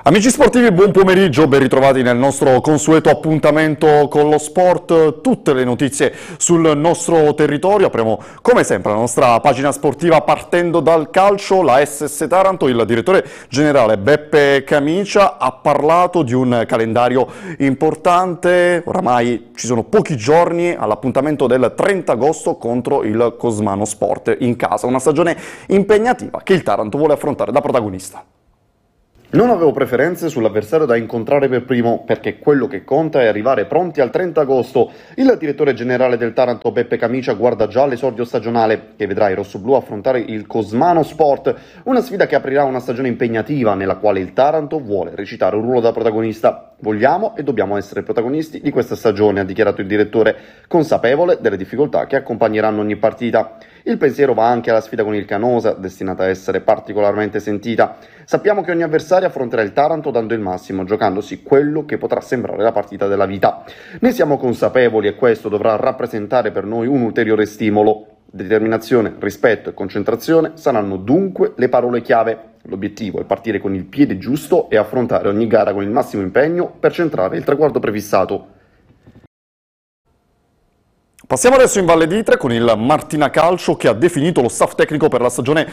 Amici sportivi, buon pomeriggio, ben ritrovati nel nostro consueto appuntamento con lo sport, tutte le notizie sul nostro territorio. Apriamo come sempre la nostra pagina sportiva partendo dal calcio. La SS Taranto, il direttore generale Beppe Camicia ha parlato di un calendario importante. Oramai ci sono pochi giorni all'appuntamento del 30 agosto contro il Cosmano Sport in casa, una stagione impegnativa che il Taranto vuole affrontare da protagonista. Non avevo preferenze sull'avversario da incontrare per primo, perché quello che conta è arrivare pronti al 30 agosto. Il direttore generale del Taranto Beppe Camicia guarda già l'esordio stagionale, che vedrà i rossoblù affrontare il Cosmano Sport, una sfida che aprirà una stagione impegnativa nella quale il Taranto vuole recitare un ruolo da protagonista. Vogliamo e dobbiamo essere protagonisti di questa stagione, ha dichiarato il direttore, consapevole delle difficoltà che accompagneranno ogni partita. Il pensiero va anche alla sfida con il Canosa, destinata a essere particolarmente sentita. Sappiamo che ogni avversario affronterà il Taranto dando il massimo, giocandosi quello che potrà sembrare la partita della vita. Ne siamo consapevoli e questo dovrà rappresentare per noi un ulteriore stimolo. Determinazione, rispetto e concentrazione saranno dunque le parole chiave. L'obiettivo è partire con il piede giusto e affrontare ogni gara con il massimo impegno per centrare il traguardo prefissato. Passiamo adesso in Valle d'Itria con il Martina Calcio che ha definito lo staff tecnico per la stagione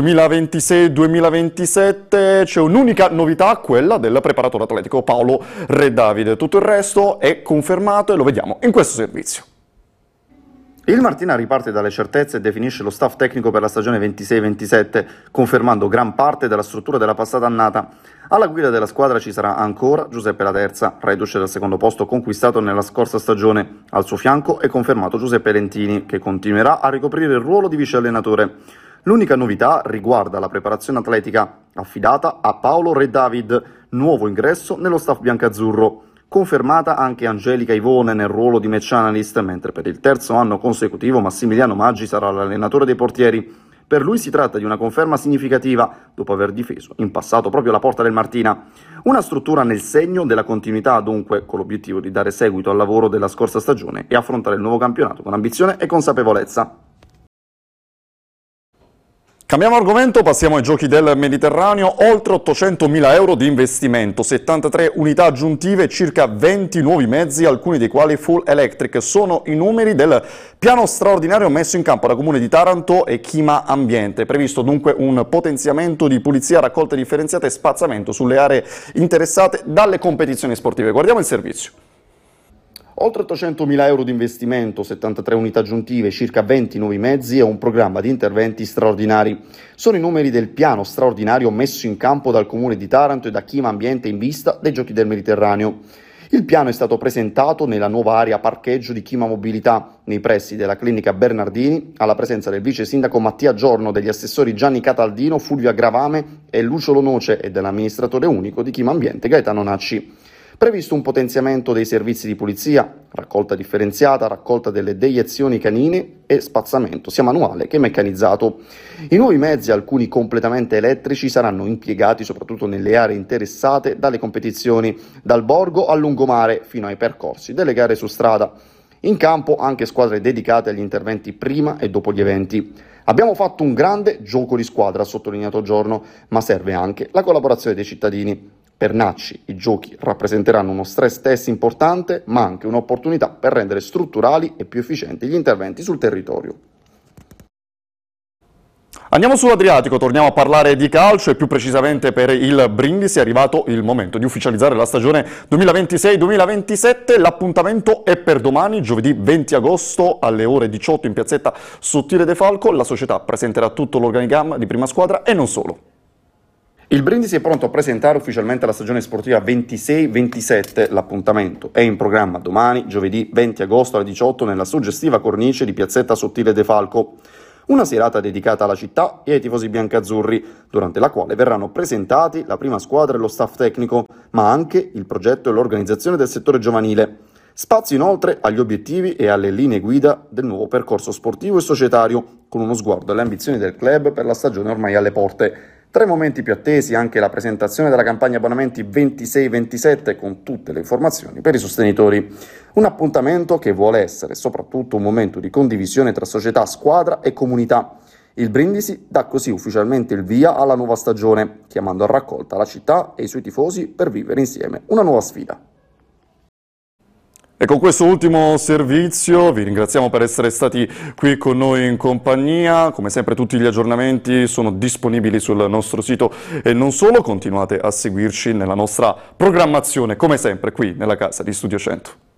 2026-2027. C'è un'unica novità, quella del preparatore atletico Paolo Reddavid. Tutto il resto è confermato e lo vediamo in questo servizio. Il Martina riparte dalle certezze e definisce lo staff tecnico per la stagione 26-27, confermando gran parte della struttura della passata annata. Alla guida della squadra ci sarà ancora Giuseppe Laterza, reduce dal secondo posto conquistato nella scorsa stagione. Al suo fianco è confermato Giuseppe Lentini, che continuerà a ricoprire il ruolo di vice allenatore. L'unica novità riguarda la preparazione atletica, affidata a Paolo Reddavid, nuovo ingresso nello staff biancazzurro. Confermata anche Angelica Ivone nel ruolo di match analyst, mentre per il terzo anno consecutivo Massimiliano Maggi sarà l'allenatore dei portieri. Per lui si tratta di una conferma significativa, dopo aver difeso in passato proprio la porta del Martina. Una struttura nel segno della continuità, dunque, con l'obiettivo di dare seguito al lavoro della scorsa stagione e affrontare il nuovo campionato con ambizione e consapevolezza. Cambiamo argomento, passiamo ai giochi del Mediterraneo. Oltre 800.000 euro di investimento, 73 unità aggiuntive, circa 20 nuovi mezzi, alcuni dei quali full electric. Sono i numeri del piano straordinario messo in campo da Comune di Taranto e Chima Ambiente. È previsto dunque un potenziamento di pulizia, raccolta differenziata e spazzamento sulle aree interessate dalle competizioni sportive. Guardiamo il servizio. Oltre 800.000 euro di investimento, 73 unità aggiuntive, circa 20 nuovi mezzi e un programma di interventi straordinari. Sono i numeri del piano straordinario messo in campo dal Comune di Taranto e da Chima Ambiente in vista dei Giochi del Mediterraneo. Il piano è stato presentato nella nuova area parcheggio di Chima Mobilità, nei pressi della clinica Bernardini, alla presenza del vice sindaco Mattia Giorno, degli assessori Gianni Cataldino, Fulvio Agravame e Lucio Lonoce e dell'amministratore unico di Chima Ambiente Gaetano Nacci. Previsto un potenziamento dei servizi di pulizia, raccolta differenziata, raccolta delle deiezioni canine e spazzamento sia manuale che meccanizzato. I nuovi mezzi, alcuni completamente elettrici, saranno impiegati soprattutto nelle aree interessate dalle competizioni, dal borgo al lungomare fino ai percorsi delle gare su strada. In campo anche squadre dedicate agli interventi prima e dopo gli eventi. Abbiamo fatto un grande gioco di squadra, ha sottolineato Giorno, ma serve anche la collaborazione dei cittadini. Per Nacci i giochi rappresenteranno uno stress test importante, ma anche un'opportunità per rendere strutturali e più efficienti gli interventi sul territorio. Andiamo sull'Adriatico, torniamo a parlare di calcio e più precisamente per il Brindisi. È arrivato il momento di ufficializzare la stagione 2026-2027. L'appuntamento è per domani, giovedì 20 agosto alle ore 18 in piazzetta Sottile De Falco. La società presenterà tutto l'organigramma di prima squadra e non solo. Il Brindisi è pronto a presentare ufficialmente la stagione sportiva 26-27. L'appuntamento è in programma domani, giovedì 20 agosto alle 18 nella suggestiva cornice di piazzetta Sottile De Falco. Una serata dedicata alla città e ai tifosi biancazzurri, durante la quale verranno presentati la prima squadra e lo staff tecnico, ma anche il progetto e l'organizzazione del settore giovanile. Spazio inoltre agli obiettivi e alle linee guida del nuovo percorso sportivo e societario, con uno sguardo alle ambizioni del club per la stagione ormai alle porte. Tra i momenti più attesi anche la presentazione della campagna abbonamenti 26-27 con tutte le informazioni per i sostenitori. Un appuntamento che vuole essere soprattutto un momento di condivisione tra società, squadra e comunità. Il Brindisi dà così ufficialmente il via alla nuova stagione, chiamando a raccolta la città e i suoi tifosi per vivere insieme una nuova sfida. E con questo ultimo servizio vi ringraziamo per essere stati qui con noi in compagnia. Come sempre tutti gli aggiornamenti sono disponibili sul nostro sito e non solo, continuate a seguirci nella nostra programmazione, come sempre qui nella casa di Studio 100.